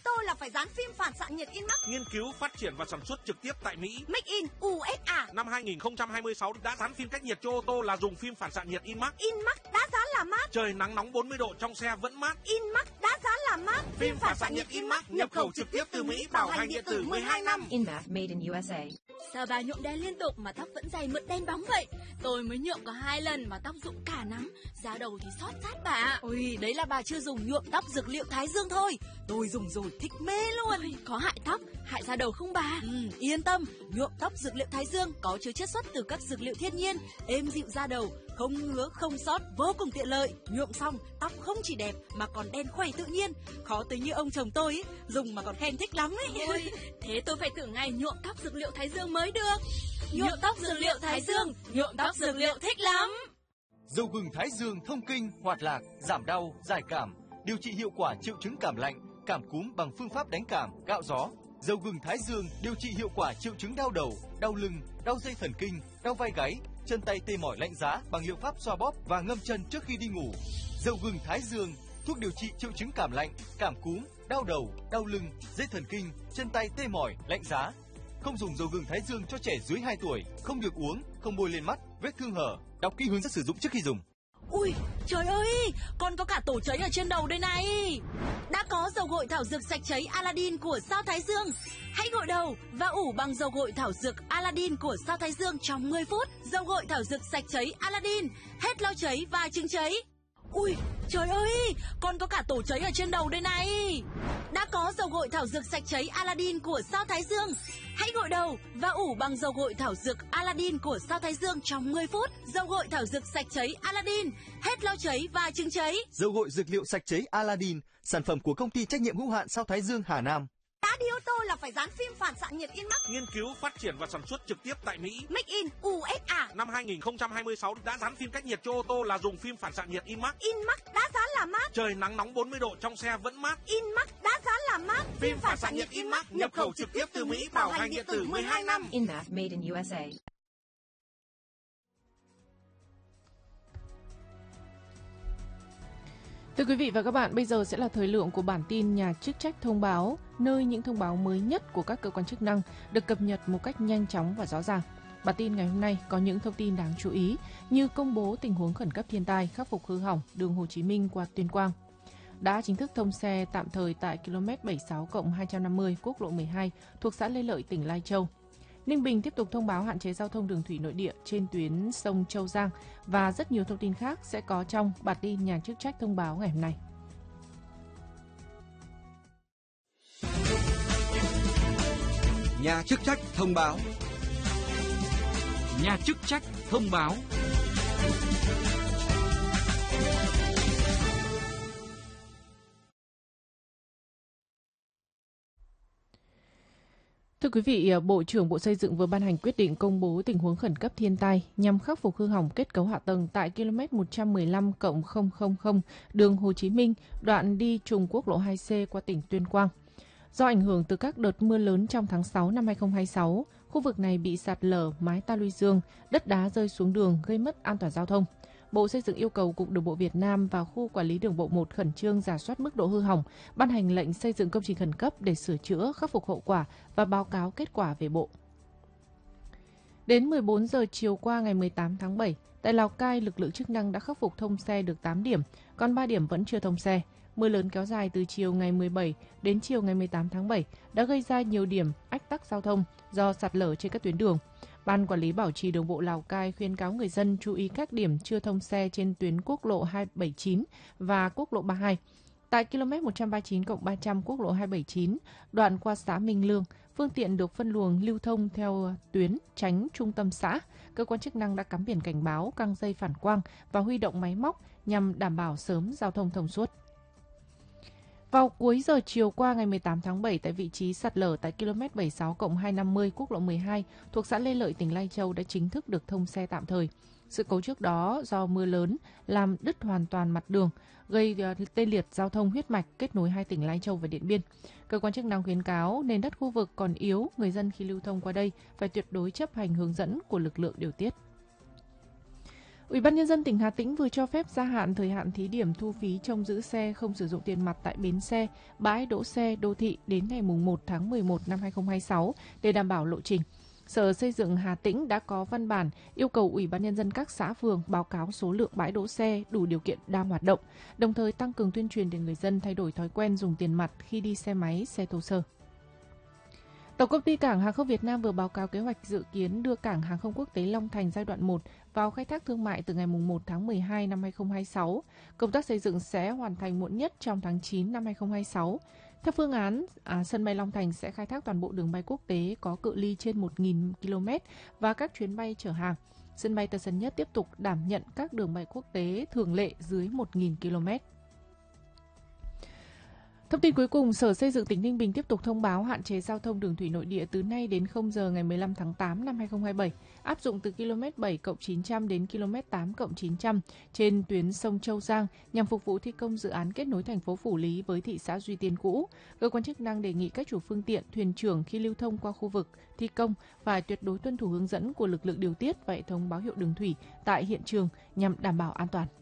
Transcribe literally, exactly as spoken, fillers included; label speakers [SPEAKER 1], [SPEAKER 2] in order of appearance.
[SPEAKER 1] tô là phải dán phim phản xạ nhiệt in Max.
[SPEAKER 2] Nghiên cứu, phát triển và sản xuất trực tiếp tại Mỹ.
[SPEAKER 1] Make in u ét a.
[SPEAKER 2] Năm hai nghìn không trăm hai mươi sáu đã dán phim cách nhiệt cho ô tô là dùng phim phản xạ nhiệt in Max.
[SPEAKER 1] In Max đã dán là mát.
[SPEAKER 2] Trời nắng nóng bốn mươi độ trong xe vẫn mát.
[SPEAKER 1] In Max đã dán là mát.
[SPEAKER 2] Phim phản xạ nhiệt in Max nhập khẩu trực tiếp từ Mỹ, bảo hành điện tử mười hai năm.
[SPEAKER 3] Inmax made in u ét a.
[SPEAKER 4] Sao bà nhuộm đen liên tục mà tóc vẫn dày mượt đen bóng vậy? Tôi mới nhuộm có hai lần mà tóc rụng cả nắm, da đầu thì xót sát bà ạ.
[SPEAKER 5] Ôi, đấy là bà chưa dùng nhuộm tóc dược liệu Thái Dương thôi. Tôi dùng rồi thích mê luôn.
[SPEAKER 4] Ôi, có hại tóc, hại da đầu không bà?
[SPEAKER 5] Ừ, yên tâm, nhuộm tóc dược liệu Thái Dương có chứa chiết xuất từ các dược liệu thiên nhiên, êm dịu da đầu, không ngứa, không xót, vô cùng tiện lợi. Nhuộm xong, tóc không chỉ đẹp mà còn đen khỏe tự nhiên. Khó tới như ông chồng tôi ý, dùng mà còn khen thích lắm ấy.
[SPEAKER 4] Ôi, thế tôi phải thử ngày nhuộm tóc dược liệu Thái Dương mới được.
[SPEAKER 5] Nhuộm tóc dược liệu Thái Dương, nhuộm tóc dược liệu thích lắm.
[SPEAKER 6] Dầu gừng Thái Dương thông kinh, hoạt lạc, giảm đau, giải cảm, điều trị hiệu quả triệu chứng cảm lạnh, cảm cúm bằng phương pháp đánh cảm, gạo gió. Dầu gừng Thái Dương điều trị hiệu quả triệu chứng đau đầu, đau lưng, đau dây thần kinh, đau vai gáy, chân tay tê mỏi lạnh giá bằng liệu pháp xoa bóp và ngâm chân trước khi đi ngủ. Dầu gừng Thái Dương, thuốc điều trị triệu chứng cảm lạnh, cảm cúm, đau đầu, đau lưng, dây thần kinh, chân tay tê mỏi, lạnh giá. Không dùng dầu gừng Thái Dương cho trẻ dưới hai tuổi, không được uống, không bôi lên mắt, vết thương hở. Đọc kỹ hướng dẫn sử dụng trước khi dùng.
[SPEAKER 5] Ui, trời ơi, còn có cả tổ cháy ở trên đầu đây này. Đã có dầu gội thảo dược sạch cháy Aladdin của Sao Thái Dương. Hãy gội đầu và ủ bằng dầu gội thảo dược Aladdin của Sao Thái Dương trong mười phút. Dầu gội thảo dược sạch cháy Aladdin, hết lau cháy và chứng cháy. Ui, trời ơi, còn có cả tổ cháy ở trên đầu đây này. Đã có dầu gội thảo dược sạch cháy Aladdin của Sao Thái Dương. Hãy gội đầu và ủ bằng dầu gội thảo dược Aladdin của Sao Thái Dương trong mười phút. Dầu gội thảo dược sạch cháy Aladdin, hết lau cháy và chứng cháy.
[SPEAKER 6] Dầu gội dược liệu sạch cháy Aladdin, sản phẩm của công ty trách nhiệm hữu hạn Sao Thái Dương Hà Nam.
[SPEAKER 1] Đã đi ô tô là phải dán phim phản xạ nhiệt in Max.
[SPEAKER 2] Nghiên cứu, phát triển và sản xuất trực tiếp tại Mỹ.
[SPEAKER 1] Make in u ét a.
[SPEAKER 2] Năm hai nghìn không trăm hai mươi sáu đã dán phim cách nhiệt cho ô tô là dùng phim phản xạ nhiệt in Max.
[SPEAKER 1] In Max đã dán là mát.
[SPEAKER 2] Trời nắng nóng bốn mươi độ trong xe vẫn mát.
[SPEAKER 1] In Max đã dán là mát.
[SPEAKER 2] Phim phản xạ nhiệt in Max nhập khẩu trực tiếp từ Mỹ, bảo hành điện tử mười hai năm.
[SPEAKER 3] Inmax made in u ét a.
[SPEAKER 7] Thưa quý vị và các bạn, bây giờ sẽ là thời lượng của bản tin Nhà chức trách thông báo, nơi những thông báo mới nhất của các cơ quan chức năng được cập nhật một cách nhanh chóng và rõ ràng. Bản tin ngày hôm nay có những thông tin đáng chú ý như công bố tình huống khẩn cấp thiên tai, khắc phục hư hỏng đường Hồ Chí Minh qua Tuyên Quang. Đã chính thức thông xe tạm thời tại km bảy mươi sáu cộng hai trăm năm mươi quốc lộ mười hai thuộc xã Lê Lợi, tỉnh Lai Châu. Ninh Bình tiếp tục thông báo hạn chế giao thông đường thủy nội địa trên tuyến sông Châu Giang và rất nhiều thông tin khác sẽ có trong bản tin Nhà chức trách thông báo ngày hôm nay.
[SPEAKER 8] Nhà chức trách thông báo. Nhà chức trách thông báo.
[SPEAKER 7] Thưa quý vị, Bộ trưởng Bộ Xây dựng vừa ban hành quyết định công bố tình huống khẩn cấp thiên tai nhằm khắc phục hư hỏng kết cấu hạ tầng tại km một trăm mười lăm cộng không không không đường Hồ Chí Minh, đoạn đi trùng quốc lộ hai C qua tỉnh Tuyên Quang. Do ảnh hưởng từ các đợt mưa lớn trong tháng sáu năm hai nghìn không trăm hai mươi sáu, khu vực này bị sạt lở, mái ta luy dương, đất đá rơi xuống đường gây mất an toàn giao thông. Bộ Xây dựng yêu cầu Cục Đường bộ Việt Nam và Khu Quản lý Đường bộ một khẩn trương rà soát mức độ hư hỏng, ban hành lệnh xây dựng công trình khẩn cấp để sửa chữa, khắc phục hậu quả và báo cáo kết quả về Bộ. Đến mười bốn giờ chiều qua ngày mười tám tháng bảy, tại Lào Cai, lực lượng chức năng đã khắc phục thông xe được tám điểm, còn ba điểm vẫn chưa thông xe. Mưa lớn kéo dài từ chiều ngày mười bảy đến chiều ngày mười tám tháng bảy đã gây ra nhiều điểm ách tắc giao thông do sạt lở trên các tuyến đường. Ban Quản lý Bảo trì Đường bộ Lào Cai khuyến cáo người dân chú ý các điểm chưa thông xe trên tuyến quốc lộ hai bảy chín và quốc lộ ba mươi hai. Tại km một trăm ba mươi chín cộng ba trăm quốc lộ hai bảy chín, đoạn qua xã Minh Lương, phương tiện được phân luồng lưu thông theo tuyến tránh trung tâm xã. Cơ quan chức năng đã cắm biển cảnh báo, căng dây phản quang và huy động máy móc nhằm đảm bảo sớm giao thông thông suốt. Vào cuối giờ chiều qua ngày mười tám tháng bảy, tại vị trí sạt lở tại km bảy mươi sáu cộng hai trăm năm mươi quốc lộ mười hai thuộc xã Lê Lợi, tỉnh Lai Châu đã chính thức được thông xe tạm thời. Sự cố trước đó do mưa lớn làm đứt hoàn toàn mặt đường, gây tê liệt giao thông huyết mạch kết nối hai tỉnh Lai Châu và Điện Biên. Cơ quan chức năng khuyến cáo nền đất khu vực còn yếu, người dân khi lưu thông qua đây phải tuyệt đối chấp hành hướng dẫn của lực lượng điều tiết. Ủy ban Nhân dân tỉnh Hà Tĩnh vừa cho phép gia hạn thời hạn thí điểm thu phí trông giữ xe không sử dụng tiền mặt tại bến xe, bãi đỗ xe đô thị đến ngày mùng một tháng mười một năm hai nghìn không trăm hai mươi sáu để đảm bảo lộ trình. Sở Xây dựng Hà Tĩnh đã có văn bản yêu cầu Ủy ban Nhân dân các xã phường báo cáo số lượng bãi đỗ xe đủ điều kiện đang hoạt động, đồng thời tăng cường tuyên truyền để người dân thay đổi thói quen dùng tiền mặt khi đi xe máy, xe thô sơ. Tổng công ty Cảng hàng không Việt Nam vừa báo cáo kế hoạch dự kiến đưa Cảng hàng không quốc tế Long Thành giai đoạn một vào khai thác thương mại từ ngày mùng một tháng mười hai năm hai nghìn không trăm hai mươi sáu. Công tác xây dựng sẽ hoàn thành muộn nhất trong tháng chín năm hai nghìn không trăm hai mươi sáu. Theo phương án, à, sân bay Long Thành sẽ khai thác toàn bộ đường bay quốc tế có cự ly trên một nghìn ki lô mét và các chuyến bay chở hàng. Sân bay Tân Sơn Nhất tiếp tục đảm nhận các đường bay quốc tế thường lệ dưới một nghìn ki lô mét. Thông tin cuối cùng, Sở Xây dựng tỉnh Ninh Bình tiếp tục thông báo hạn chế giao thông đường thủy nội địa từ nay đến không giờ ngày mười lăm tháng tám năm hai nghìn không trăm hai mươi bảy, áp dụng từ km bảy cộng chín trăm đến km tám cộng chín trăm trên tuyến sông Châu Giang nhằm phục vụ thi công dự án kết nối thành phố Phủ Lý với thị xã Duy Tiên cũ. Cơ quan chức năng đề nghị các chủ phương tiện, thuyền trưởng khi lưu thông qua khu vực thi công phải tuyệt đối tuân thủ hướng dẫn của lực lượng điều tiết và hệ thống báo hiệu đường thủy tại hiện trường nhằm đảm bảo an toàn.